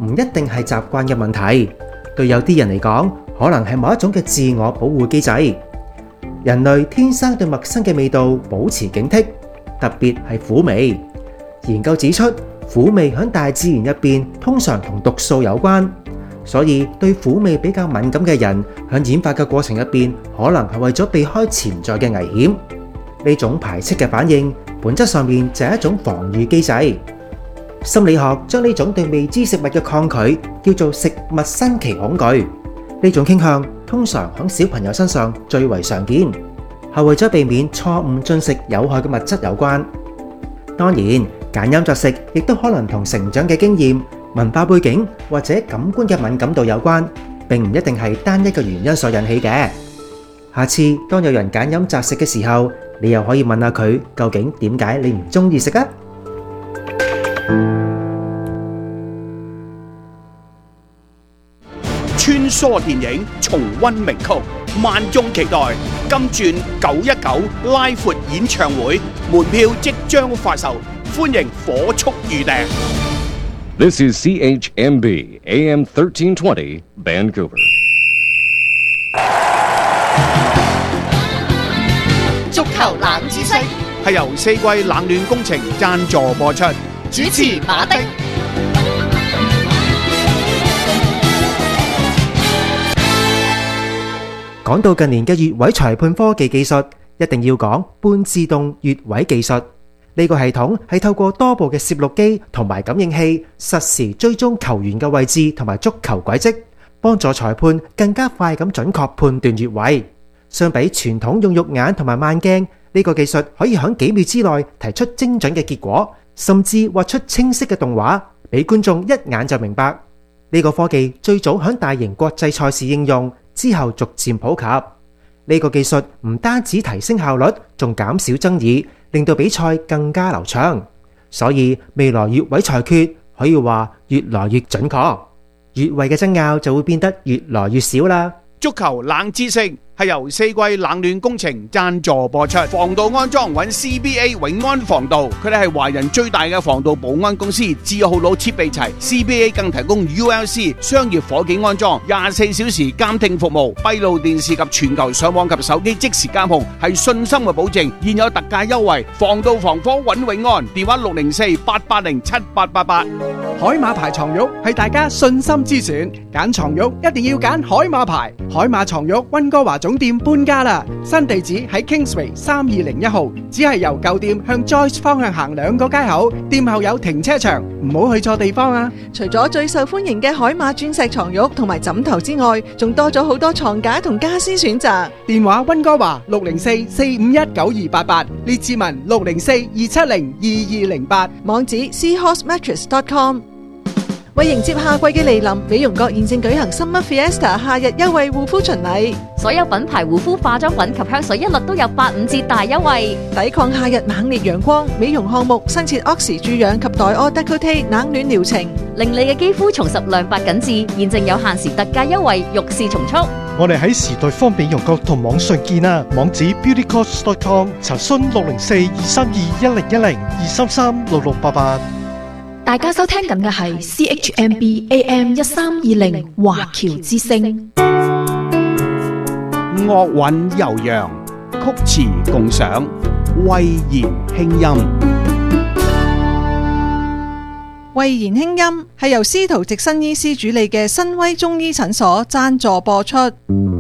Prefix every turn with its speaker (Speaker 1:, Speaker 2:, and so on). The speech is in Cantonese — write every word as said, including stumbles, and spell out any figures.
Speaker 1: 唔一定係習慣嘅問題，對有啲人嚟講，可能係某一種嘅自我保護機制。人類天生對陌生嘅味道保持警惕，特別係苦味。研究指出，苦味喺大自然入邊通常同毒素有關，所以對苦味比較敏感嘅人喺演化嘅過程入邊，可能係為咗避開潛在嘅危險。呢種排斥嘅反應，本質上面就係一種防禦機制。心理學將呢種對未知食物嘅抗拒叫做食物新奇恐懼。呢種傾向通常喺小朋友身上最為常見，係為咗避免錯誤進食有害嘅物質有關。當然，揀飲擇食亦都可能同成長嘅經驗、文化背景或者感官嘅敏感度有關，並唔一定係單一嘅原因所引起嘅。下次當有人揀飲擇食嘅時候，你又可以問下佢究竟點解你唔中意食啊？
Speaker 2: 穿梭電影，重溫名曲，萬眾期待金鑽九一九拉闊演唱會，門票即將發售，歡迎火速預訂。
Speaker 3: This is C H M B A M thirteen twenty Vancouver。
Speaker 4: 足球冷知識
Speaker 2: 係由四季冷暖工程贊助播出，
Speaker 4: 主持馬的。
Speaker 1: 講到近年嘅越位裁判科技技術，一定要講半自動越位技術。呢個系統係透過多部嘅攝錄機同埋感應器，實時追蹤球員嘅位置同埋足球軌跡，幫助裁判更加快咁準確判斷越位。相比傳統用肉眼同埋慢鏡，呢個技術可以喺幾秒之內提出精準嘅結果，甚至畫出清晰嘅動畫，俾觀眾一眼就明白。呢個科技最早喺大型國際賽事應用，之後逐漸普及。呢個技術唔單止提升效率，仲減少爭議，令到比賽更加流暢。所以未來越位裁決可以話越來越準確，越位嘅爭拗就會變得越來越少啦。
Speaker 2: 足球冷知識係由四季冷暖工程贊助播出，防盜安裝揾 C B A 永安防盜，佢哋係華人最大嘅防盜保安公司，字號佬設備齊 ，C B A 更提供 U L C 商業伙計安裝，廿四小時監聽服務，閉路電視及全球上網及手機即時監控，係信心嘅保證。現有特價優惠，防盜防火揾永安，電話六零四八八零七八八八。
Speaker 5: 海馬牌床褥係大家信心之選，揀床褥一定要揀海馬牌。海馬床褥溫哥華總店搬家啦，新地址喺 Kingsway 三二零一號，只係由舊店向 Joyce 方向行兩個街口，店後有停車場，唔好去錯地方啊！
Speaker 6: 除咗最受歡迎嘅海馬鑽石床褥同埋枕頭之外，仲多咗好多床架同家私選擇。
Speaker 5: 電話溫哥華六零四四五一九二八八，列治文六零四二七零二二零八，
Speaker 6: 網址 seahorse mattress dot com。為迎接夏季嘅嚟臨，美容閣現正舉行 Summer Fiesta 夏日優惠護膚巡禮，
Speaker 7: 所有品牌護膚化妝品及香水一律都有八五折大優惠。
Speaker 6: 抵抗夏日猛烈陽光，美容項目新設 Oxy 注氧及黛柯 Décolleté 冷暖療程，
Speaker 7: 令你嘅肌膚重拾亮白緊緻。現正有限時特價優惠，欲試從速。
Speaker 8: 我哋喺時代方美容閣同網上見啊，網址 beauty cost dot com， 查詢六零四二三二一零一零二三三六六八八。
Speaker 9: 大家收聽緊嘅係 C H M B A M 一三二零華僑之聲，
Speaker 2: 樂韻悠揚，曲詞共賞，慧言輕音。
Speaker 6: 慧言輕音係由司徒直新醫師主理嘅新威中醫診所贊助播出。